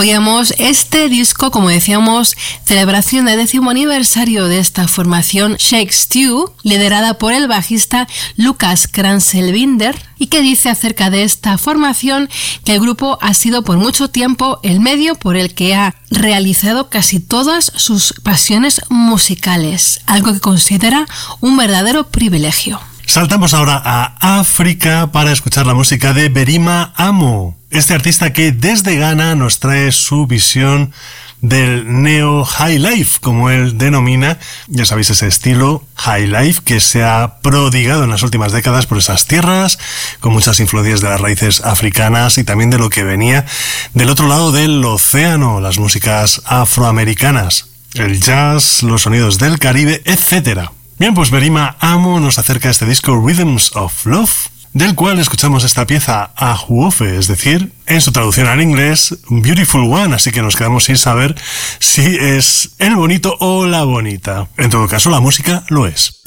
Oíamos este disco, como decíamos, celebración del 10º aniversario de esta formación Shake Stew, liderada por el bajista Lucas Kranselbinder, y que dice acerca de esta formación que el grupo ha sido por mucho tiempo el medio por el que ha realizado casi todas sus pasiones musicales, algo que considera un verdadero privilegio. Saltamos ahora a África para escuchar la música de Berima Amo, este artista que desde Ghana nos trae su visión del neo high life, como él denomina. Ya sabéis, ese estilo high life que se ha prodigado en las últimas décadas por esas tierras, con muchas influencias de las raíces africanas y también de lo que venía del otro lado del océano, las músicas afroamericanas, el jazz, los sonidos del Caribe, etc. Bien, pues Berima Amo nos acerca a este disco Rhythms of Love, del cual escuchamos esta pieza Ahuofe, es decir, en su traducción al inglés, Beautiful One, así que nos quedamos sin saber si es el bonito o la bonita. En todo caso, la música lo es.